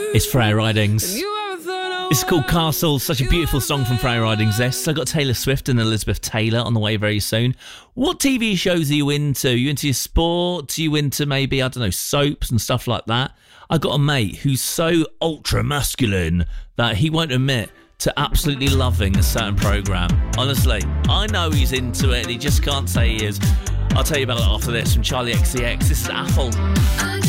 It's Freya Ridings. It's called Castle, such a beautiful song from Freya Ridings this. So I've got Taylor Swift and Elizabeth Taylor on the way very soon. What TV shows are you into? Are you into your sport? Are you into maybe, I don't know, soaps and stuff like that? I got a mate who's so ultra masculine that he won't admit to absolutely loving a certain programme. Honestly, I know he's into it and he just can't say he is. I'll tell you about it after this from Charlie XCX. This is Apple.